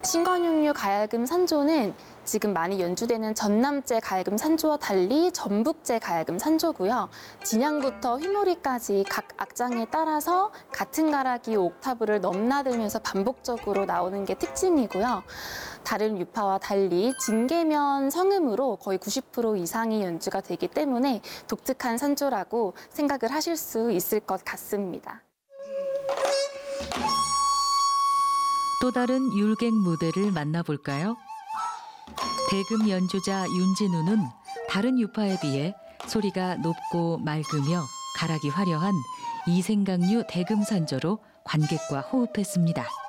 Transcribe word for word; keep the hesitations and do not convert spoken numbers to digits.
신관육류 가야금 산조는 지금 많이 연주되는 전남제 가야금 산조와 달리 전북제 가야금 산조고요. 진양부터 휘모리까지 각 악장에 따라서 같은 가락이 옥타브를 넘나들면서 반복적으로 나오는 게 특징이고요. 다른 유파와 달리 징계면 성음으로 거의 구십 퍼센트 이상이 연주가 되기 때문에 독특한 산조라고 생각을 하실 수 있을 것 같습니다. 또 다른 율객 무대를 만나볼까요? 대금 연주자 윤진우는 다른 유파에 비해 소리가 높고 맑으며 가락이 화려한 이생각류 대금 산조로 관객과 호흡했습니다.